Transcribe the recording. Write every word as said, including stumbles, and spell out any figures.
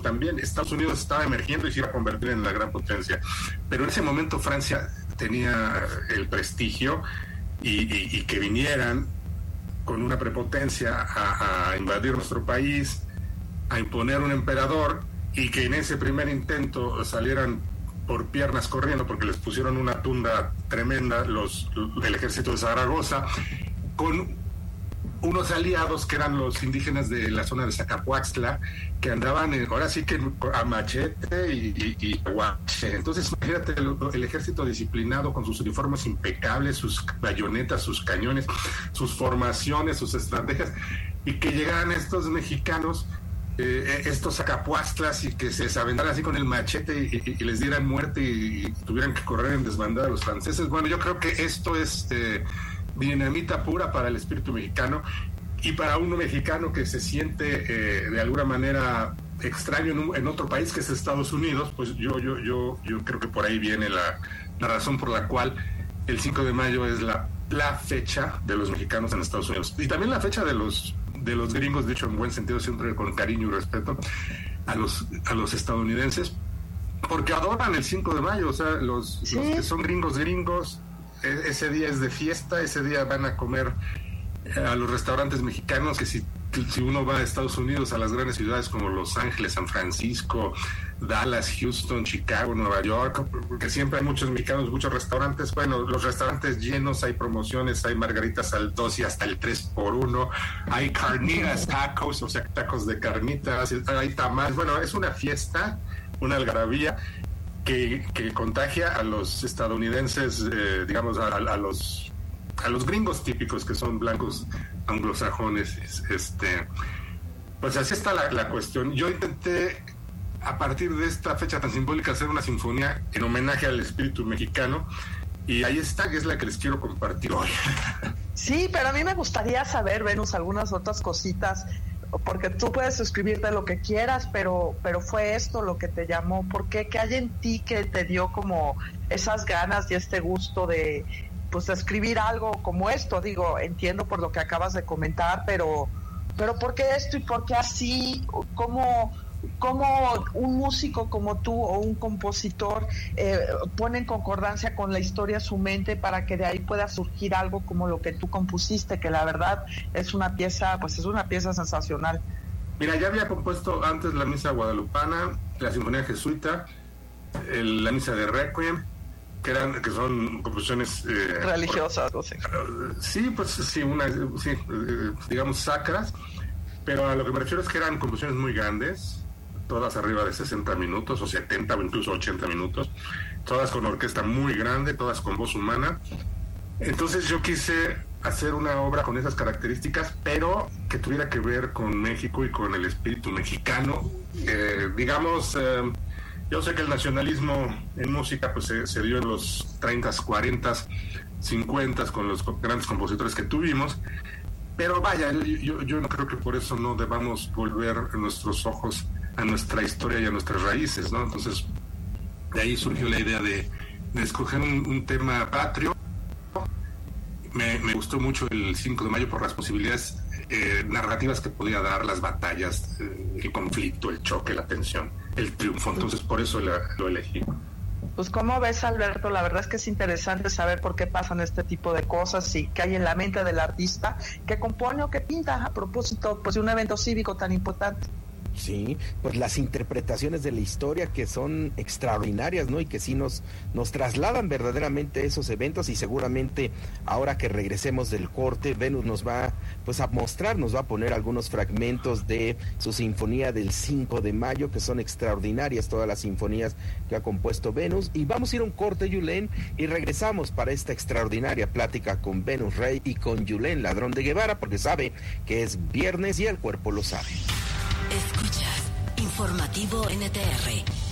también Estados Unidos estaba emergiendo y se iba a convertir en la gran potencia. Pero en ese momento Francia tenía el prestigio y, y, y que vinieran con una prepotencia a, a invadir nuestro país, a imponer un emperador, y que en ese primer intento salieran por piernas corriendo porque les pusieron una tunda tremenda los del ejército de Zaragoza, con unos aliados que eran los indígenas de la zona de Zacapuaxtla, que andaban en, ahora sí que a machete y, y, y guache. Entonces imagínate el, el ejército disciplinado con sus uniformes impecables, sus bayonetas, sus cañones, sus formaciones, sus estrategias, y que llegaran estos mexicanos, Eh, estos Zacapuastlas, y que se aventaran así con el machete y, y, y les dieran muerte y, y tuvieran que correr en desbandada a los franceses. Bueno, yo creo que esto es eh, dinamita pura para el espíritu mexicano, y para uno mexicano que se siente eh, de alguna manera extraño en, un, en otro país que es Estados Unidos, pues yo yo yo yo creo que por ahí viene la, la razón por la cual el cinco de mayo es la, la fecha de los mexicanos en Estados Unidos, y también la fecha de los de los gringos, dicho en buen sentido, siempre con cariño y respeto a los a los estadounidenses, porque adoran el cinco de mayo. O sea, los, ¿sí? los que son gringos gringos, ese día es de fiesta, ese día van a comer a los restaurantes mexicanos, que si, si uno va a Estados Unidos, a las grandes ciudades como Los Ángeles, San Francisco, Dallas, Houston, Chicago, Nueva York, porque siempre hay muchos mexicanos, muchos restaurantes. Bueno, los restaurantes llenos, hay promociones, hay margaritas al dos y hasta el tres por uno, hay carnitas, tacos, o sea, tacos de carnitas, hay tamales. Bueno, es una fiesta, una algarabía que, que contagia a los estadounidenses, eh, digamos, a, a los a los gringos típicos, que son blancos anglosajones. Este, pues así está la, la cuestión. Yo intenté, a partir de esta fecha tan simbólica, hacer una sinfonía en homenaje al espíritu mexicano, y ahí está, que es la que les quiero compartir hoy. Sí, pero a mí me gustaría saber, Venus, algunas otras cositas, porque tú puedes escribir de lo que quieras, pero pero fue esto lo que te llamó. ¿Por qué? ¿Qué hay en ti que te dio como esas ganas y este gusto de, pues, de escribir algo como esto? Digo, entiendo por lo que acabas de comentar, pero pero ¿por qué esto y por qué así? ¿Cómo, cómo un músico como tú o un compositor eh, pone en concordancia con la historia su mente para que de ahí pueda surgir algo como lo que tú compusiste, que la verdad es una pieza, pues es una pieza sensacional? Mira, ya había compuesto antes la Misa Guadalupana, la Sinfonía Jesuita, el, la Misa de Requiem, que eran que son composiciones eh, religiosas, por, o sea. Sí, pues sí, una, sí, eh, digamos sacras, pero a lo que me refiero es que eran composiciones muy grandes, todas arriba de sesenta minutos o setenta o incluso ochenta minutos, todas con orquesta muy grande, todas con voz humana. Entonces yo quise hacer una obra con esas características, pero que tuviera que ver con México y con el espíritu mexicano. Eh, digamos, eh, yo sé que el nacionalismo en música pues se, se dio en los treinta, cuarenta, cincuenta con los grandes compositores que tuvimos, pero vaya, yo, yo no creo que por eso no debamos volver nuestros ojos a nuestra historia y a nuestras raíces, ¿no? Entonces, de ahí surgió la idea de, de escoger un, un tema patrio. Me, me gustó mucho el cinco de mayo por las posibilidades eh, narrativas que podía dar, las batallas, eh, el conflicto, el choque, la tensión, el triunfo. Entonces, por eso la, lo elegí. Pues, ¿cómo ves, Alberto? La verdad es que es interesante saber por qué pasan este tipo de cosas y qué hay en la mente del artista que compone o que pinta a propósito, pues, de un evento cívico tan importante. Sí, pues las interpretaciones de la historia que son extraordinarias, ¿no? Y que sí nos, nos trasladan verdaderamente a esos eventos, y seguramente ahora que regresemos del corte, Venus nos va pues a mostrar, nos va a poner algunos fragmentos de su sinfonía del cinco de mayo, que son extraordinarias todas las sinfonías que ha compuesto Venus. Y vamos a ir a un corte, Yulén, y regresamos para esta extraordinaria plática con Venus Rey y con Yulén Ladrón de Guevara, porque sabe que es viernes y el cuerpo lo sabe. Escuchas Informativo N T R.